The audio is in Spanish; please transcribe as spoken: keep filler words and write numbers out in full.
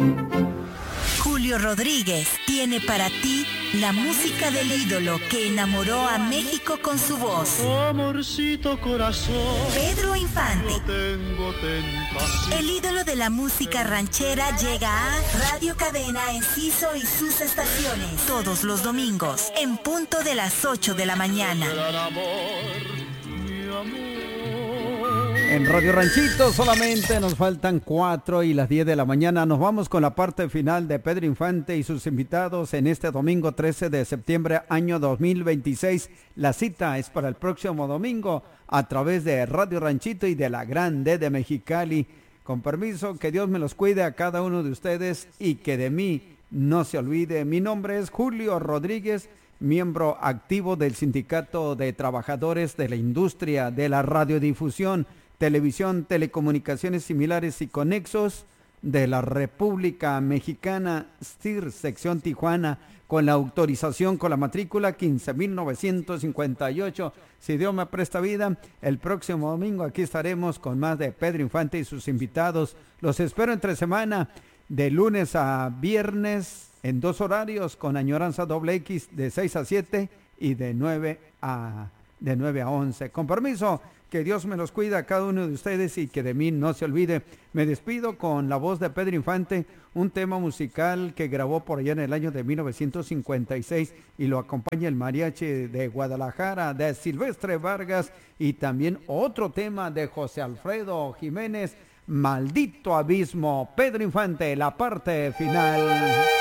Julio Rodríguez tiene para ti la música del ídolo que enamoró a México con su voz. Amorcito corazón, Pedro Infante. no tengo tentación. El ídolo de la música ranchera llega a Radio Cadena Enciso y sus estaciones. Todos los domingos, en punto de las ocho de la mañana. Gran amor, mi amor. En Radio Ranchito solamente nos faltan cuatro y las diez de la mañana. Nos vamos con la parte final de Pedro Infante y sus invitados en este domingo trece de septiembre, año dos mil veintiséis. La cita es para el próximo domingo a través de Radio Ranchito y de la Grande de Mexicali. Con permiso, que Dios me los cuide a cada uno de ustedes y que de mí no se olvide. Mi nombre es Julio Rodríguez, miembro activo del Sindicato de Trabajadores de la Industria de la Radiodifusión, Televisión, Telecomunicaciones Similares y Conexos de la República Mexicana, S T I R, sección Tijuana, con la autorización con la matrícula quince mil novecientos cincuenta y ocho. Si Dios me presta vida, el próximo domingo aquí estaremos con más de Pedro Infante y sus invitados. Los espero entre semana, de lunes a viernes, en dos horarios, con Añoranza Doble X de seis a siete y de nueve a, de nueve a once. Con permiso, que Dios me los cuida a cada uno de ustedes y que de mí no se olvide. Me despido con la voz de Pedro Infante, un tema musical que grabó por allá en el año de mil novecientos cincuenta y seis y lo acompaña el mariachi de Guadalajara de Silvestre Vargas y también otro tema de José Alfredo Jiménez, Maldito Abismo. Pedro Infante, la parte final.